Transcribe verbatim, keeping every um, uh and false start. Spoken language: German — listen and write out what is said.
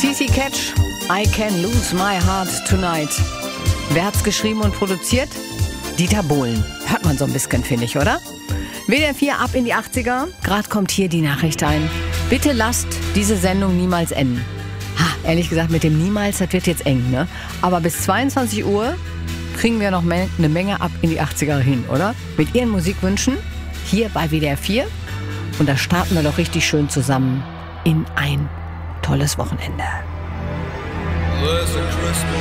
C C Catch, I Can Lose My Heart Tonight. Wer hat's geschrieben und produziert? Dieter Bohlen. Hört man so ein bisschen, finde ich, oder? W D R vier ab in die achtziger. Gerade kommt hier die Nachricht ein. Bitte lasst diese Sendung niemals enden. Ha, ehrlich gesagt, mit dem Niemals, das wird jetzt eng, ne? Aber bis zweiundzwanzig Uhr kriegen wir noch eine Menge ab in die achtziger hin, oder? Mit Ihren Musikwünschen hier bei W D R vier. Und da starten wir doch richtig schön zusammen in ein tolles Wochenende. There's a crystal